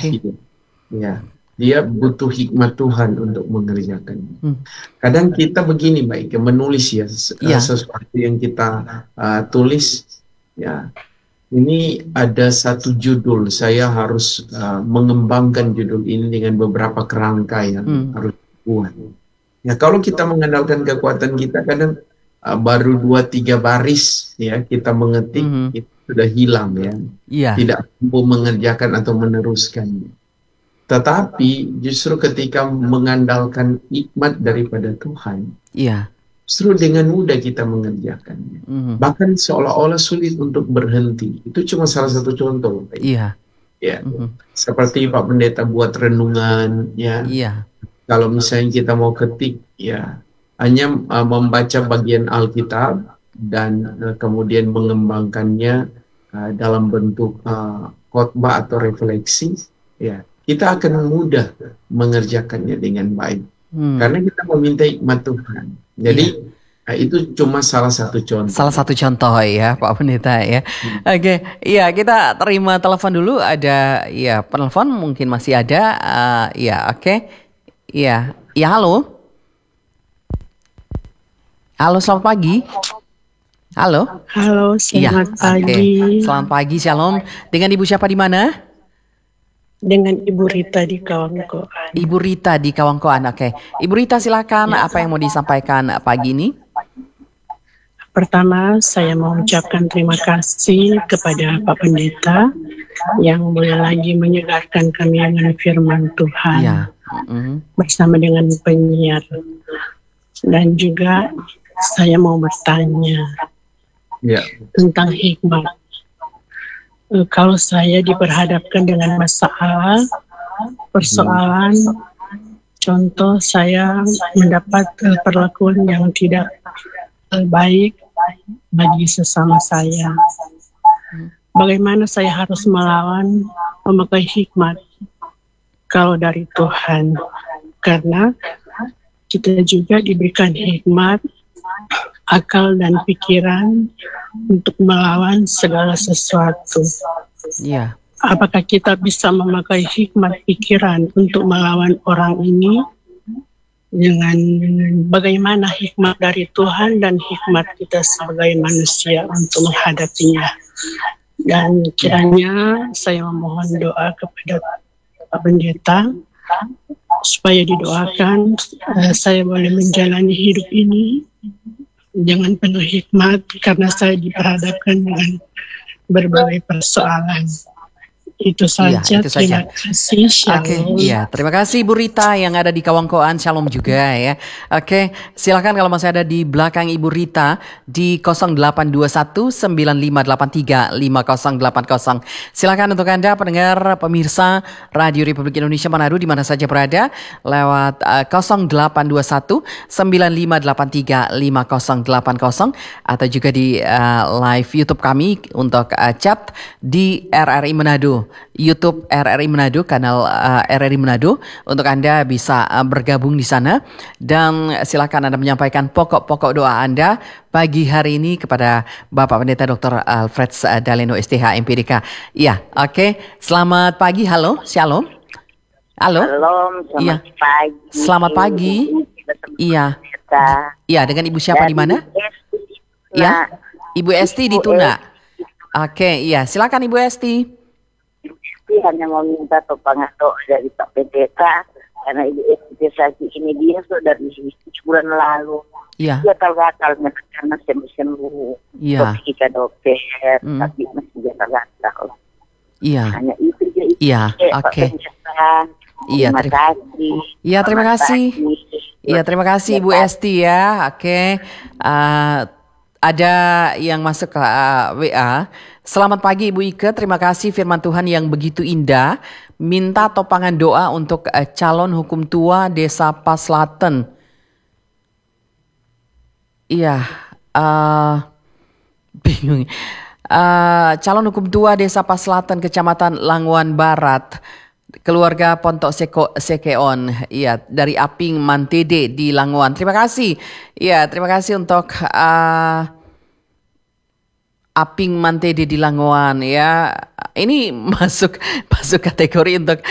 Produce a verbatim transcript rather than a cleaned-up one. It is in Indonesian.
Sahih. Ya, dia butuh hikmat Tuhan untuk mengerjakannya. Hmm. Kadang kita begini baik, menulis ya, ya. sesuatu yang kita uh, tulis, ya. Ini ada satu judul, saya harus uh, mengembangkan judul ini dengan beberapa kerangka yang hmm. harus dibuat. Ya, kalau kita mengandalkan kekuatan kita, kadang uh, baru dua tiga baris ya kita mengetik, hmm. itu sudah hilang ya, yeah. tidak mampu mengerjakan atau meneruskannya. Tetapi justru ketika mengandalkan hikmat daripada Tuhan, yeah. justru dengan mudah kita mengerjakannya. Mm-hmm. Bahkan seolah-olah sulit untuk berhenti. Itu cuma salah satu contoh. Iya. Ya. Mm-hmm. Seperti Pak Pendeta buat renungan, ya. Iya. Kalau misalnya kita mau ketik, ya, hanya uh, membaca bagian Alkitab dan uh, kemudian mengembangkannya uh, dalam bentuk uh, khotbah atau refleksi, ya. Kita akan mudah mengerjakannya dengan baik. Hmm. Karena kita meminta hikmat Tuhan. Jadi iya. itu cuma salah satu contoh. Salah satu contoh ya Pak Pendeta ya. Hmm. Oke, iya kita terima telepon dulu. Ada ya penelpon mungkin masih ada. Uh, ya oke. Iya, ya halo. Halo, selamat pagi. Halo. Halo, selamat ya, pagi. Okay. Selamat pagi, shalom. Dengan Ibu siapa di mana? Dengan Ibu Rita di Kawangkoan. Ibu Rita di Kawangkoan, oke. Okay. Ibu Rita silakan, ya. Apa yang mau disampaikan pagi ini? Pertama, saya mau ucapkan terima kasih kepada Pak Pendeta yang boleh lagi menyegarkan kami dengan firman Tuhan ya. Mm-hmm. bersama dengan penyiar. Dan juga saya mau bertanya ya. tentang hikmat. Kalau saya diperhadapkan dengan masalah, persoalan, contoh saya mendapat uh, perlakuan yang tidak uh, baik bagi sesama saya. Bagaimana saya harus melawan, memakai hikmat kalau dari Tuhan? Karena kita juga diberikan hikmat, akal dan pikiran untuk melawan segala sesuatu. Iya. Apakah kita bisa memakai hikmat pikiran untuk melawan orang ini dengan bagaimana hikmat dari Tuhan dan hikmat kita sebagai manusia untuk menghadapinya? Dan kiranya saya memohon doa kepada Pak Pendeta supaya didoakan uh, saya boleh menjalani hidup ini jangan penuh hikmat karena saya diperhadapkan dengan berbagai persoalan. Itu saja. Ya, itu terima saja. kasih. Shalom. Oke, iya. Terima kasih Bu Rita yang ada di Kawangkoan. Shalom juga ya. Oke, silakan kalau masih ada di belakang Ibu Rita di nol delapan dua satu sembilan lima delapan tiga lima nol delapan nol. Silakan untuk Anda pendengar pemirsa Radio Republik Indonesia Manado di mana saja berada lewat uh, nol delapan dua satu sembilan lima delapan tiga lima nol delapan nol atau juga di uh, live YouTube kami untuk uh, chat di R R I Manado. YouTube R R I Manado, kanal uh, R R I Manado, untuk Anda bisa uh, bergabung di sana dan silakan Anda menyampaikan pokok-pokok doa Anda pagi hari ini kepada Bapak Pendeta Doktor Alfred Daleno S T H M P D K. Iya, oke. Okay. Selamat pagi, halo, shalom. Halo. Shalom, selamat iya. pagi. Selamat pagi. Iya. Iya, dengan Ibu siapa di mana? Iya. Ibu Esti di Tuna. Oke, okay, iya. Silakan Ibu Esti. Hanya mau minta topangan doa dari Pak Pendeta karena ibu investasi ini dia sudah dari bulan lalu. Iya. Dia gatal karena sembuh-sembuh. Iya. Jika dokter mm. tapi masih dia gatal. Iya. Hanya itu dia. Iya. Oke. Okay. Iya. Terima kasih. Iya terima kasih. Iya terima kasih Ibu Esti ya. Oke. Okay. Uh, ada yang masuk ke uh, W A. Selamat pagi Ibu Ike, terima kasih firman Tuhan yang begitu indah. Minta topangan doa untuk uh, calon hukum tua Desa Paslaten. Iya, uh, bingung. Uh, calon hukum tua Desa Paslaten, Kecamatan Languan Barat. Keluarga Pontok Seko, Sekeon, iya dari Aping Mantede di Languan. Terima kasih, iya terima kasih untuk uh, Aping Mantede di Languan ya. Ini masuk masuk kategori untuk